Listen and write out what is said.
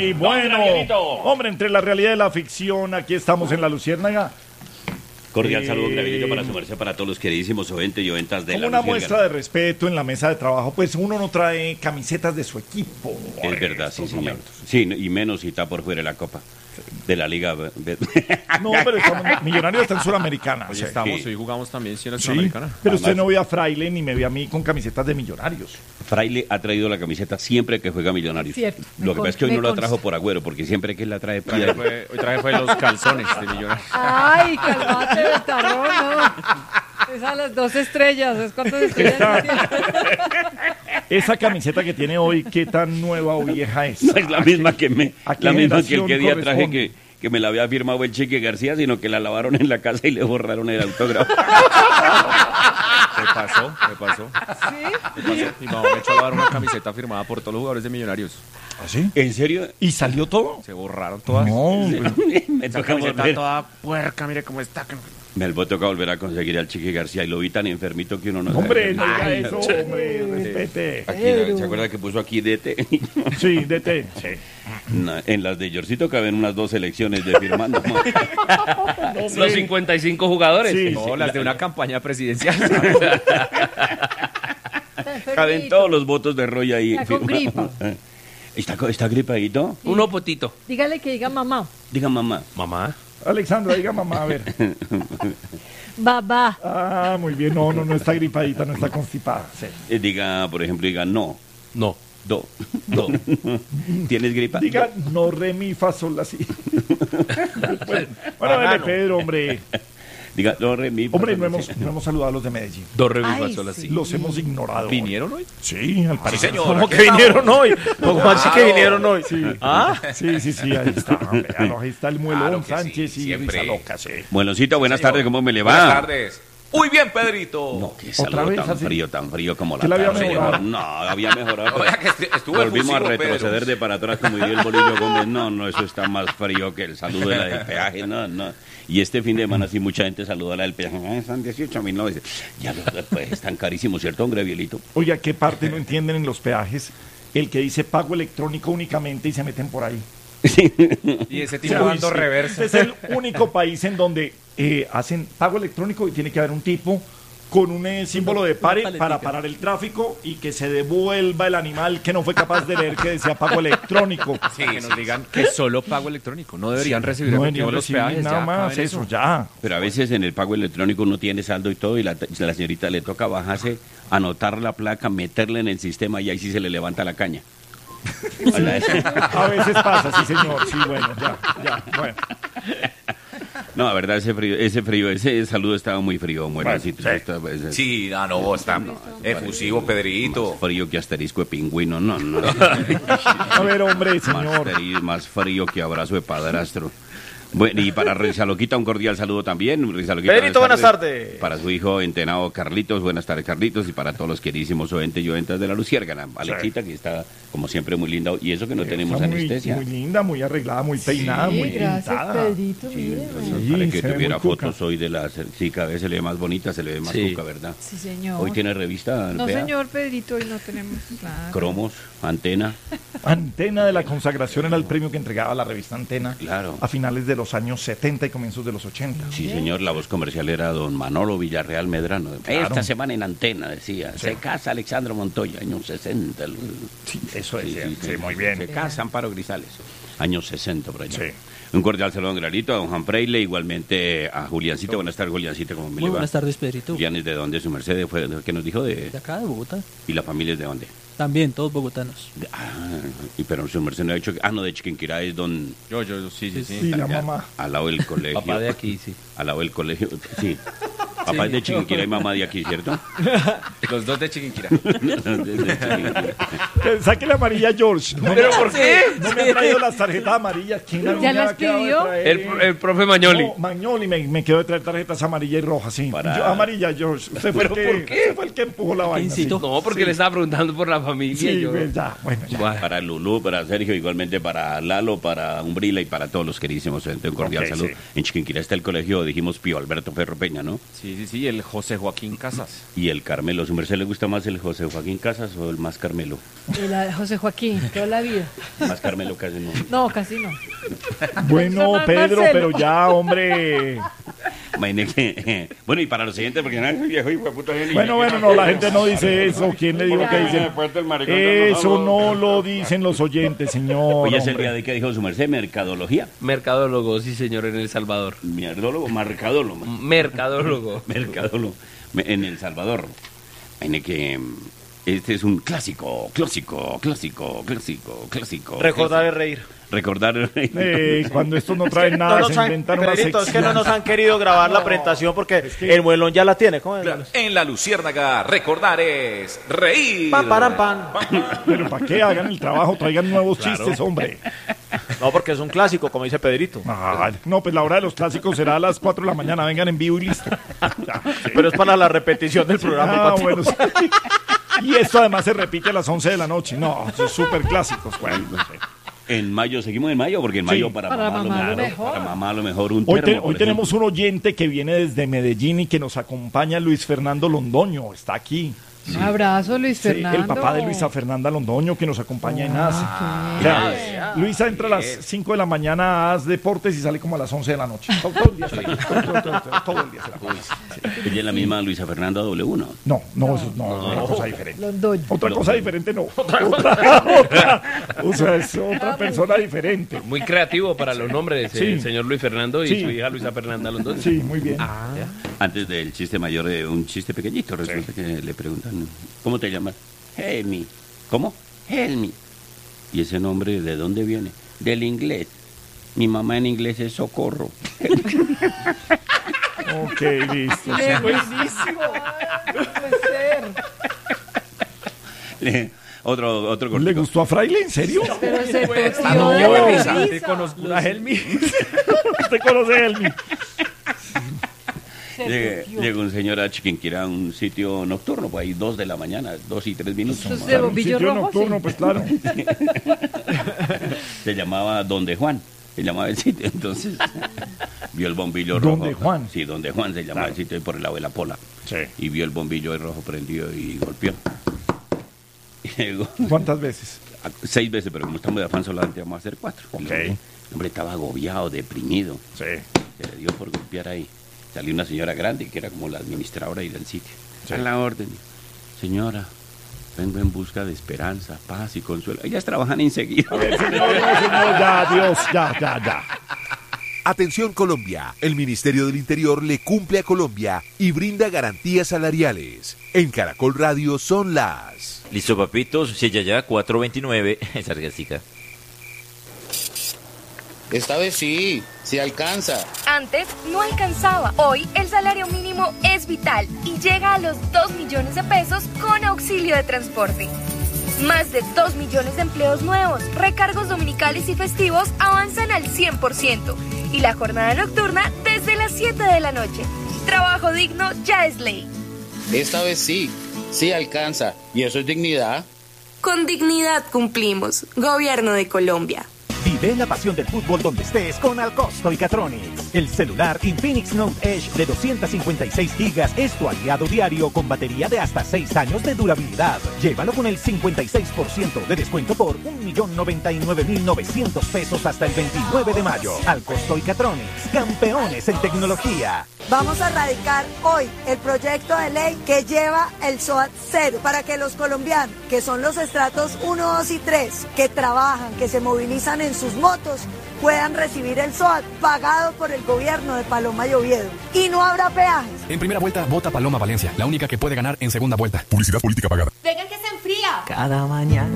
Sí, bueno, hombre, entre la realidad y la ficción, aquí estamos en La Luciérnaga. Cordial saludo, Gabrielito, para sumarse para todos los queridísimos oyentes y oyentas de Como La una Luciérnaga. muestra de respeto en la mesa de trabajo, pues uno no trae camisetas de su equipo. Es verdad, sí, estos señor. momentos. Sí, y menos si está por fuera de la copa de la Liga. No, pero estamos, Millonarios está en Suramericana. Hoy sí. estamos, Sí. hoy jugamos también, sí, en la Sí, Sudamericana. pero usted Además- no ve a Fraile ni me ve a mí con camisetas de Millonarios. Fraile ha traído la camiseta siempre que juega Millonarios. Cierto, Lo que me pasa es que hoy no con- la me trajo consta. por Agüero, porque siempre que él la trae Hoy traje fue los calzones de Millonarios. Ay, calmate, Betarrón, no. Es a las 2 estrellas, ¿es cuántas estrellas tiene? Esa camiseta que tiene hoy, ¿qué tan nueva o vieja es? No es la misma que ¿A qué la misma que el generación que día traje corresponde? que me la había firmado el Chique García, sino que la lavaron en la casa y le borraron el autógrafo. Me pasó. Mi mamá me echó a lavar una camiseta firmada por todos los jugadores de Millonarios. ¿Ah, sí? ¿En serio? ¿Y salió todo? Se borraron todas. No, Me Esa toca camiseta volver. toda puerca, mire cómo está. Me toca volver a conseguir al Chique García y lo vi tan enfermito que uno no hombre, no sabe. diga eso, hombre, respete. Aquí, ¿se acuerda que puso aquí DT? Sí, DT. Sí. No, en las de Yorcito caben unas 2 selecciones de firmando. Los 55 jugadores. Sí, No, las de una campaña presidencial. Caben todos los votos de Roy ahí. Está con firmando. ¿Está gripadito? Uno potito. Dígale que diga mamá. Diga mamá. Mamá. Alexandra, diga mamá, a ver. Babá. Ah, muy bien, no está gripadita, no está constipada. Sí. Diga, por ejemplo, diga no. No. Do. No. ¿Tienes gripa? Diga no, re, mi, fa, sol, así. Bueno, dale, Pedro, hombre. Diga do, re, mi. fa, Hombre, sol, no si. hemos saludado a los de Medellín. Dos revistas Ay, solas, sí. sí. Los hemos ignorado. ¿Vinieron hoy? Sí, al parecer. ¿Cómo que vinieron hoy? ¿Cómo así que vinieron hoy? Sí. ¿Ah? Sí, ahí está. Véalo, ahí está el muelón Claro que Sánchez sí, y siempre. Risa Loca, sí. Buenosito, buenas Señor. tardes, ¿cómo me le va? Buenas tardes. Muy bien, Pedrito. No, qué ¿Otra saludo vez tan frío como la ¿Que la había tarde, mejorado? señor. No, había mejorado. No, vea que estuvo Volvimos a efusivo, retroceder Pedro. de para atrás como diría el Bolillo Gómez. No, eso está más frío que el saludo de la del peaje, no. Y este fin de semana sí mucha gente saluda a la del peaje. Están 18.000, ya pues, están carísimos, ¿cierto, hombre, Bielito? Oiga, ¿qué parte no entienden en los peajes? El que dice pago electrónico únicamente y se meten por ahí. Y ese Uy, tipo dando sí. reversa. Es el único país en donde hacen pago electrónico y tiene que haber un tipo con un símbolo de pare para parar el tráfico y que se devuelva el animal que no fue capaz de leer que decía pago electrónico. Sí, Que sí, nos digan que solo pago electrónico. No deberían recibir No efectivo deberían los recibir peajes. nada ya, más, acaben eso, ya. Pero a veces en el pago electrónico uno tiene saldo y todo y la señorita le toca bajarse, anotar la placa, meterla en el sistema y ahí sí se le levanta la caña. A veces pasa, sí señor, sí, bueno, ya, bueno. No, la verdad, ese saludo estaba muy frío, mueracito. Sí, no, está efusivo, Pedrito. Frío que asterisco de pingüino, no. A ver, hombre, señor. Más frío que abrazo de padrastro. Bueno, y para Rizaloquita un cordial saludo también. Rizaloquita, Pedrito, buenas tardes. Para su hijo entenado Carlitos, buenas tardes Carlitos. Y para todos los queridísimos oyentes y oyentas de la Luciérnaga. Alexita, que está como siempre muy linda. Y eso que no tenemos Está muy, anestesia. muy linda, muy arreglada, muy peinada, muy Gracias, pintada. Pedrito, mire. Sí, Para que se ve tuviera muy cuca. fotos hoy de la... Sí, cada vez se le ve más bonita, se le ve más Sí. cuca, ¿verdad? Sí, señor. Hoy tiene revista, No, vea, señor Pedrito, hoy no tenemos nada. cromos, antena. Antena de la consagración era el premio que entregaba la revista Antena Claro. a finales de los años 70 y comienzos de los 80. Sí, señor, la voz comercial era don Manolo Villarreal Medrano. Claro. Esta semana en Antena, decía, se casa Alexandro Montoya, años 60. Sí, eso Sí, es, sí, muy bien. Se casa Amparo Grisales, años 60 por allá. Sí. Un cordial saludo a don Granito, a don Juan Freile, igualmente a Juliancito. Buenas tardes, Juliancito, ¿cómo me le Muy va? buenas tardes, Pedrito. Julián es de dónde, su merced, fue que nos dijo De acá, de Bogotá. y la familia es de dónde. También, todos bogotanos. Pero su merced no ha dicho que, no, de Chiquinquirá es don, Yo, sí. Sí, la mamá. al lado del colegio. Papá de aquí, sí. Al lado del colegio, sí. Papá es de Chiquinquirá y mamá de aquí, ¿cierto? Los dos de Chiquinquirá. Saque la amarilla, George. No, ¿Pero por qué? No me ha traído las tarjetas amarillas. ¿Quién ¿Ya me ha las quedado de pidió? traer? El profe Mañoli. No, Magnoli me quedó de traer tarjetas amarillas y rojas, sí. Para- Yo, amarilla, George. Usted fue, ¿Pero por qué? usted fue el que empujó la vaina. Sí, incitó? No, porque le estaba preguntando por la familia. sí, yo- pues, ya, bueno, ya. Bueno. Para Lulú, para Sergio, igualmente para Lalo, para Umbrila y para todos los queridísimos oyentes. Un cordial Ok, saludo. sí. En Chiquinquirá está el colegio, dijimos Pío Alberto Ferro Peña, ¿no? Sí. Sí, el José Joaquín Casas. Y el Carmelo. ¿A su merced le gusta más el José Joaquín Casas o el más Carmelo? José Joaquín, toda la vida. Más Carmelo casi no. No, casi no. Bueno, Pedro, pero ya, hombre. Imagínate. Bueno, y para los siguientes, porque no es viejo, hijo de puta. Bueno, no, la gente no dice eso. ¿Quién le dijo que dice? Eso no lo dicen los oyentes, señor. Hoy es el día de que dijo su merced, mercadología. Mercadólogo, sí, señor, en El Salvador. Mierdólogo, mercadólogo. Mercadólogo. Mercadólogo. En El Salvador. Imagínate que este es un clásico. Recordar es reír. Recordar es reír. Cuando estos no traen nada, no se nos han, inventan una Pedrito, sección. es que no nos han querido grabar la presentación porque el muelón ya la tiene. ¿Cómo es? En La Luciérnaga, recordar es reír. Pam, param, pam. Pero ¿para qué? Hagan el trabajo, traigan nuevos chistes, hombre. No, porque es un clásico, como dice Pedrito. No, pues la hora de los clásicos será a las 4 de la mañana. Vengan en vivo y listo. Ya, sí. Pero es para la repetición del programa. Patito. Bueno, sí. Y esto además se repite a las 11 de la noche. No, son súper clásicos. Bueno, no sé. En mayo, seguimos en mayo, porque en Sí. mayo para mamá lo mejor. Para mamá lo mejor un Hoy, termo, por hoy tenemos un oyente que viene desde Medellín y que nos acompaña, Luis Fernando Londoño. Está aquí. Un abrazo, Luis Sí, Fernando. el papá de Luisa Fernanda Londoño, que nos acompaña en AS. O sea, Luisa entra a las 5 de la mañana a AS Deportes y sale como a las 11 de la noche. Todo el día está aquí. Todo el día está aquí. Ella es la misma Luisa Fernanda W1. No, eso es otra cosa diferente. Londoño. Otra cosa diferente no. Otra. O sea, es otra persona diferente. Muy creativo para los nombres, Sí. el señor Luis Fernando y Sí. su hija Luisa Fernanda Londoño. Sí, muy bien. Antes del chiste mayor, de un chiste pequeñito, resulta que le preguntan, ¿cómo te llamas? Helmi. ¿Cómo? Helmi. ¿Y ese nombre de dónde viene? Del inglés. Mi mamá en inglés es Socorro. Ok, listo. Buenísimo. No puede ser. Otro ¿Le cortico. gustó a Fraile? ¿En serio? Pero se tosió no, de qué risa. risa. Te conozco a Helmi. ¿Usted conoce a Helmi? Llega un señor a Chiquinquirá, un sitio nocturno, pues ahí 2 de la mañana, 2 y 3 minutos. ¿Eso es más. de Un bombillo sitio rojo? nocturno, Sí. pues claro. Se llamaba Donde Juan, se llamaba el sitio, entonces vio el bombillo rojo. ¿Donde Juan? Sí, Donde Juan se llamaba el sitio, ahí por el lado de la Pola. Sí. Y vio el bombillo rojo prendido y golpeó. Y llegó ¿Cuántas veces? 6 veces, pero como estamos de afán solamente vamos a hacer 4. Ok. El hombre estaba agobiado, deprimido. Sí. Se le dio por golpear ahí. Salió una señora grande que era como la administradora ahí del sitio. Sí. A la orden. Señora, vengo en busca de esperanza, paz y consuelo. Ellas trabajan enseguida. A ver, señor, ya, Dios, ya. Atención Colombia, el Ministerio del Interior le cumple a Colombia y brinda garantías salariales. En Caracol Radio son las... Listo, papitos, si ya, 429, esa argastica. Esta vez sí alcanza. Antes no alcanzaba. Hoy el salario mínimo es vital y llega a los 2 millones de pesos con auxilio de transporte. Más de 2 millones de empleos nuevos, recargos dominicales y festivos avanzan al 100% y la jornada nocturna desde las 7 de la noche. Trabajo digno ya es ley. Esta vez sí alcanza. ¿Y eso es dignidad? Con dignidad cumplimos. Gobierno de Colombia. Vive la pasión del fútbol donde estés con Alcosto y Catronics. El celular Infinix Note Edge de 256 gigas es tu aliado diario con batería de hasta 6 años de durabilidad. Llévalo con el 56% de descuento por 1.099.900 pesos hasta el 29 de mayo. Alcosto y Catronics, campeones en tecnología. Vamos a radicar hoy el proyecto de ley que lleva el SOAT 0 para que los colombianos, que son los estratos 1, 2 y 3, que trabajan, que se movilizan en sus motos, puedan recibir el SOAT pagado por el gobierno de Paloma y Oviedo. Y no habrá peajes. En primera vuelta, vota Paloma Valencia, la única que puede ganar en segunda vuelta. Publicidad política pagada. Venga que se enfría. Cada mañana